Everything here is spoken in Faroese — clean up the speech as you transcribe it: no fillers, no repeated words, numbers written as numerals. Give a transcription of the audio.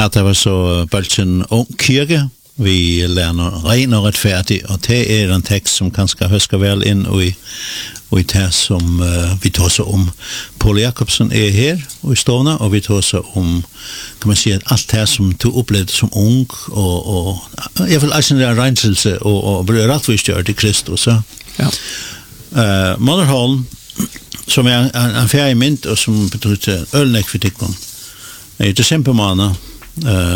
At det var så bølgen kirke, vi lærer ren og rettferdig, og det en tekst som kanskje høsker vel inn i det som vi tar så om. Paul Jakobsen her i stående, og vi tar så om, kan man si, alt det som du opplevde som ung, og jeg vil altså en renselse, og bli rettvisgjørt i Kristus. Ja. Motherholm, som en ferie mynd, og som betyder ølnek for tikkene, i december måned,